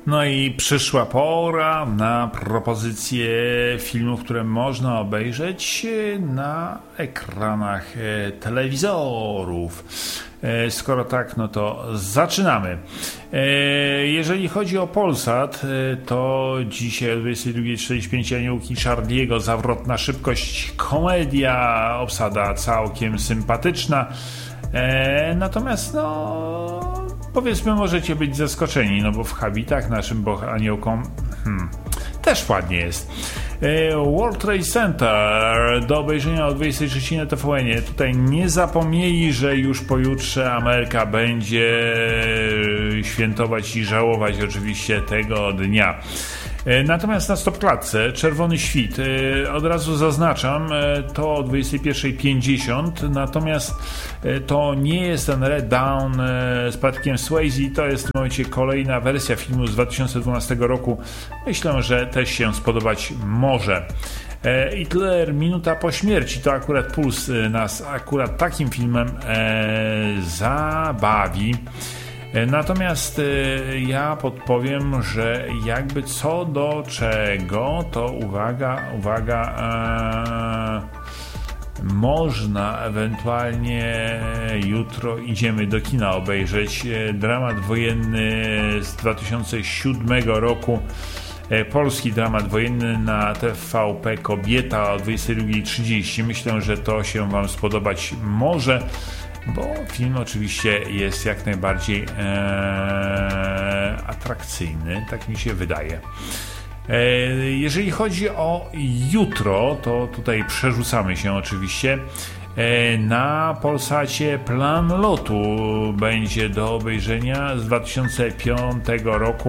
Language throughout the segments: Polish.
No i przyszła pora na propozycje filmów, które można obejrzeć na ekranach telewizorów. Skoro tak, no to zaczynamy. Jeżeli chodzi o Polsat, to dzisiaj o 22:45 Aniołki Charlie'ego, zawrotna szybkość, komedia, obsada całkiem sympatyczna. Natomiast powiedzmy, możecie być zaskoczeni, no bo w habitach naszym aniołkom też ładnie jest. World Trade Center do obejrzenia o 23 na TVN-ie. Tutaj nie zapomnieli, że już pojutrze Ameryka będzie świętować i żałować oczywiście tego dnia. Natomiast na stopklatce Czerwony Świt, od razu zaznaczam, to o 21:50, natomiast to nie jest ten Red Dawn z Patrickiem Swayze, to jest w tym momencie kolejna wersja filmu z 2012 roku. Myślę, że też się spodobać może. Hitler minuta po śmierci, to akurat Puls nas akurat takim filmem zabawi. Natomiast ja podpowiem, że jakby co do czego, to uwaga, można ewentualnie jutro idziemy do kina obejrzeć dramat wojenny z 2007 roku. Polski dramat wojenny na TVP Kobieta o 22:30. Myślę, że to się Wam spodobać może, bo film oczywiście jest jak najbardziej atrakcyjny, tak mi się wydaje. Jeżeli chodzi o jutro, to tutaj przerzucamy się oczywiście. Na Polsacie Plan lotu będzie do obejrzenia z 2005 roku.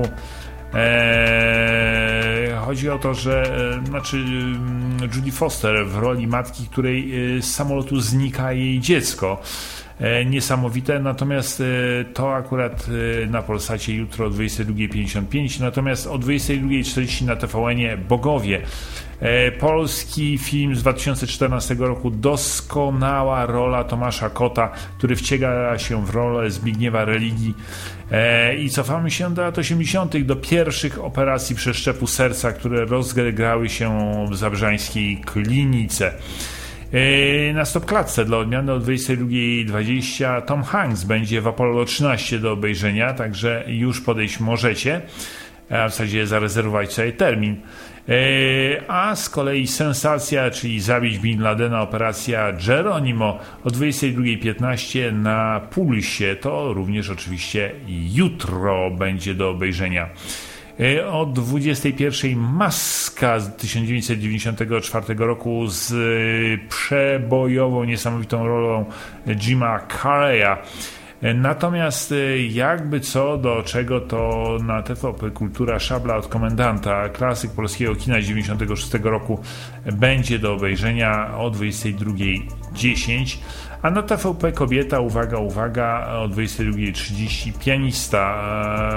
Chodzi o to, że Judy Foster w roli matki, której z samolotu znika jej dziecko. Niesamowite, natomiast to akurat na Polsacie jutro o 22:55, natomiast o 22:40 na TVN-ie Bogowie. Polski film z 2014 roku, doskonała rola Tomasza Kota, który wciela się w rolę Zbigniewa Religii. I cofamy się do lat 80., do pierwszych operacji przeszczepu serca, które rozegrały się w zabrzańskiej klinice. Na stopklatce dla odmiany o 22:20 Tom Hanks będzie w Apollo 13 do obejrzenia, także już podejść możecie, a w zasadzie zarezerwować sobie termin. A z kolei sensacja, czyli zabić Bin Ladena, operacja Geronimo o 22:15 na Pulsie, to również oczywiście jutro będzie do obejrzenia. O 21:00 Maska z 1994 roku z przebojową, niesamowitą rolą Jima Carreya. Natomiast jakby co do czego, to na TVP Kultura Szabla od komendanta, klasyk polskiego kina z 96 roku, będzie do obejrzenia o 22:10, a na TVP Kobieta, uwaga, o 22:30 Pianista.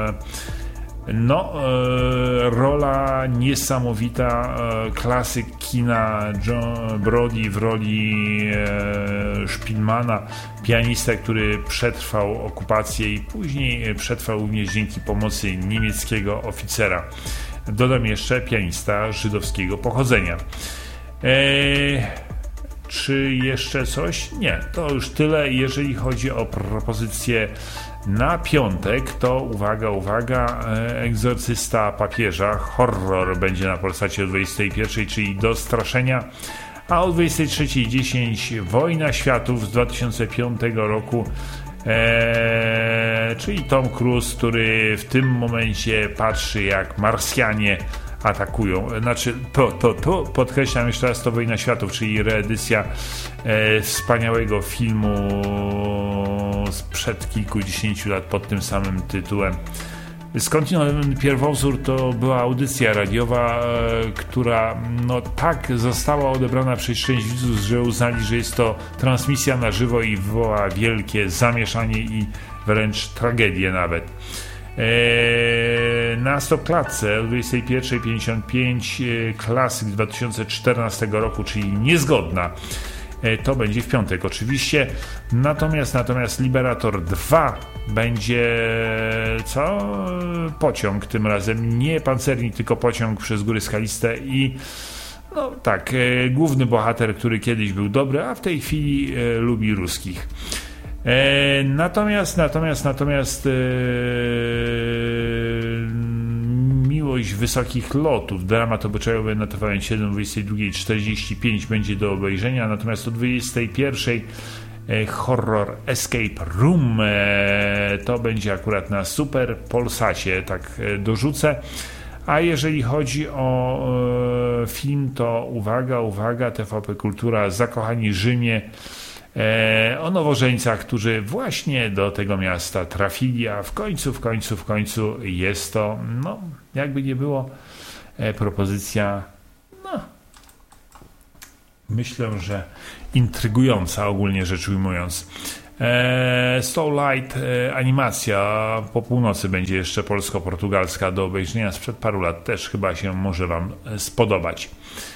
Rola niesamowita, klasyk kina, John Brody w roli Szpilmana, pianista, który przetrwał okupację i później przetrwał również dzięki pomocy niemieckiego oficera. Dodam jeszcze, pianista żydowskiego pochodzenia. Czy jeszcze coś? Nie, to już tyle. Jeżeli chodzi o propozycję na piątek, to uwaga, Egzorcysta papieża, horror będzie na Polsacie o 21:00, czyli do straszenia, a o 23:10 Wojna Światów z 2005 roku, czyli Tom Cruise, który w tym momencie patrzy, jak Marsjanie atakują. To podkreślam jeszcze raz, to Wojna Światów, czyli reedycja wspaniałego filmu sprzed kilkudziesięciu lat pod tym samym tytułem. Skądinąd pierwowzór to była audycja radiowa, która tak została odebrana przez część widzów, że uznali, że jest to transmisja na żywo i wywoła wielkie zamieszanie i wręcz tragedię nawet. Na stopklatce o 21:55 klasyk 2014 roku, czyli Niezgodna. To będzie w piątek oczywiście. Natomiast Liberator 2 będzie pociąg tym razem, nie pancernik, tylko pociąg przez góry skaliste i no tak, główny bohater, który kiedyś był dobry, a w tej chwili lubi ruskich. Natomiast Miłość wysokich lotów, dramat obyczajowy na TVN7 o 22:45 będzie do obejrzenia, natomiast o 21:00 horror Escape Room to będzie akurat na Super Polsacie, tak dorzucę. A jeżeli chodzi o film, to uwaga, TVP Kultura, Zakochani Rzymie, o nowożeńcach, którzy właśnie do tego miasta trafili, a w końcu jest to, no jakby nie było, propozycja, no myślę, że intrygująca ogólnie rzecz ujmując. Starlight animacja po północy będzie jeszcze polsko-portugalska do obejrzenia sprzed paru lat, też chyba się może wam spodobać.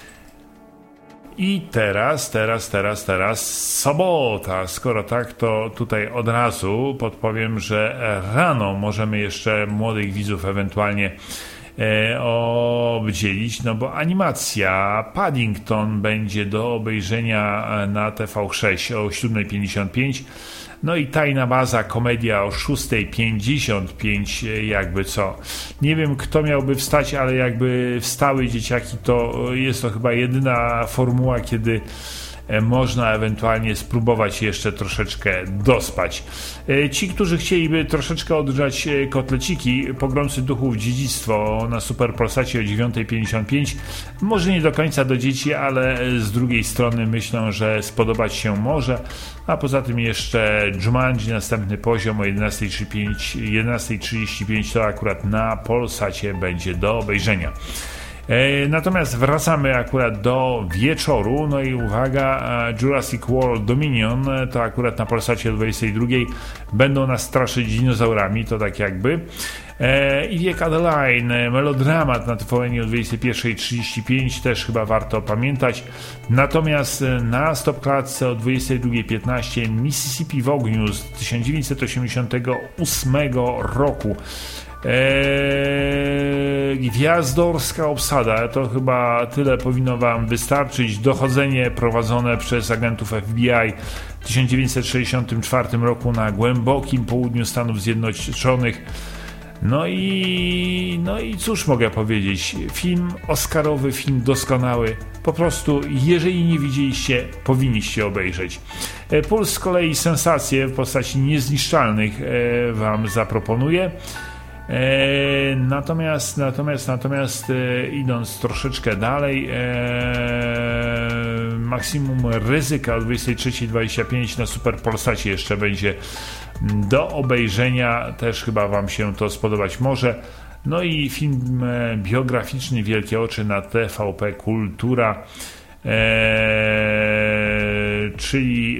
I teraz sobota. Skoro tak, to tutaj od razu podpowiem, że rano możemy jeszcze młodych widzów ewentualnie obdzielić, no bo animacja Paddington będzie do obejrzenia na TV6 o 7:55. No i Tajna Baza, komedia o 6:55, jakby co. Nie wiem, kto miałby wstać, ale jakby wstały dzieciaki, to jest to chyba jedyna formuła, kiedy można ewentualnie spróbować jeszcze troszeczkę dospać. Ci, którzy chcieliby troszeczkę odgrzać kotleciki, Pogromcy Duchów Dziedzictwo na Super Polsacie o 9:55, może nie do końca do dzieci, ale z drugiej strony myślę, że spodobać się może. A poza tym jeszcze Jumanji, następny poziom o 11:35 to akurat na Polsacie będzie do obejrzenia. Natomiast wracamy akurat do wieczoru, no i uwaga, Jurassic World Dominion to akurat na Polsacie o 22:00 będą nas straszyć dinozaurami, to tak jakby. I Wiek Adeline, melodramat na TVN o 21:35, też chyba warto pamiętać. Natomiast na Stopklatce o 22:15 Mississippi w ogniu z 1988 roku. Gwiazdorska obsada, to chyba tyle powinno wam wystarczyć. Dochodzenie prowadzone przez agentów FBI w 1964 roku na głębokim południu Stanów Zjednoczonych. No i cóż mogę powiedzieć, film oscarowy, film doskonały, po prostu jeżeli nie widzieliście, powinniście obejrzeć. Puls z kolei sensacje w postaci Niezniszczalnych wam zaproponuję. Natomiast idąc troszeczkę dalej, Maksimum Ryzyka o 23:25 na Super Polsacie jeszcze będzie do obejrzenia, też chyba wam się to spodobać może. No i film biograficzny Wielkie Oczy na TVP Kultura, czyli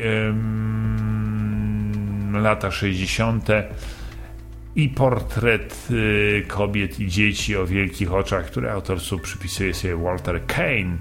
lata 60. i portret kobiet i dzieci o wielkich oczach, które autorstwo przypisuje sobie Walter Kane.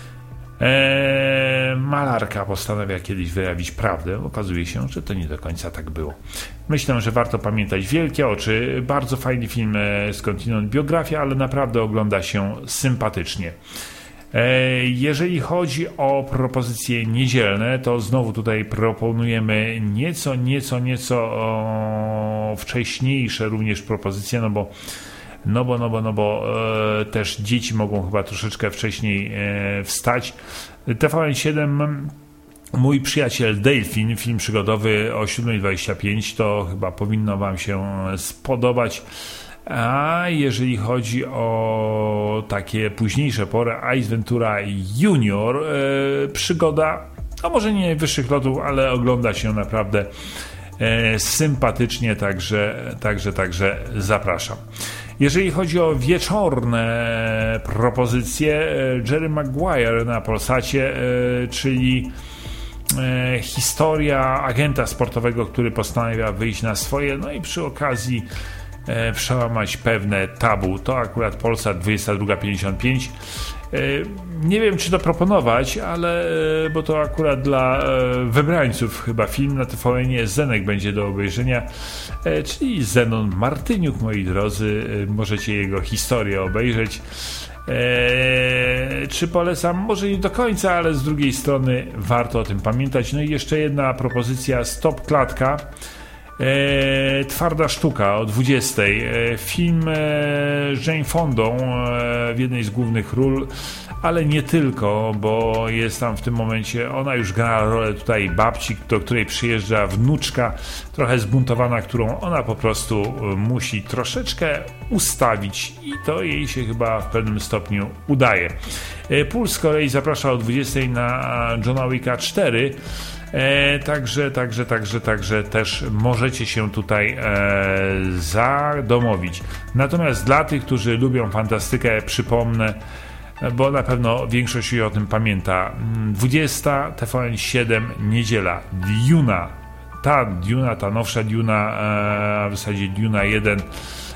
Malarka postanawia kiedyś wyjawić prawdę. Okazuje się, że to nie do końca tak było. Myślę, że warto pamiętać. Wielkie Oczy, bardzo fajny film, skądinąd biografia, ale naprawdę ogląda się sympatycznie. Jeżeli chodzi o propozycje niedzielne, to znowu tutaj proponujemy nieco wcześniejsze również propozycje, no bo też dzieci mogą chyba troszeczkę wcześniej wstać. TVN7 Mój przyjaciel Delfin, film przygodowy o 7:25, to chyba powinno wam się spodobać. A jeżeli chodzi o takie późniejsze pory, Ace Ventura Junior, przygoda, no może nie najwyższych lotów, ale ogląda się naprawdę sympatycznie, także zapraszam. Jeżeli chodzi o wieczorne propozycje, Jerry Maguire na Polsacie, czyli historia agenta sportowego, który postanawia wyjść na swoje, no i przy okazji przełamać pewne tabu. To akurat Polsat 22:55. Nie wiem, czy to proponować, ale bo to akurat dla wybrańców chyba film na TVN-ie Zenek będzie do obejrzenia, czyli Zenon Martyniuk, moi drodzy, możecie jego historię obejrzeć. Czy polecam? Może nie do końca, ale z drugiej strony warto o tym pamiętać. No i jeszcze jedna propozycja, Stop Klatka. Twarda sztuka o 20. Film z Jane Fondą w jednej z głównych ról, ale nie tylko, bo jest tam w tym momencie, ona już gra rolę tutaj babci, do której przyjeżdża wnuczka, trochę zbuntowana, którą ona po prostu musi troszeczkę ustawić i to jej się chyba w pewnym stopniu udaje. Puls z kolei zaprasza o 20 na Johna Wicka 4. Także też możecie się tutaj zadomowić. Natomiast dla tych, którzy lubią fantastykę, przypomnę, bo na pewno większość o tym pamięta, 20 TVN7 niedziela, Duna, ta nowsza Duna, a w zasadzie Duna 1,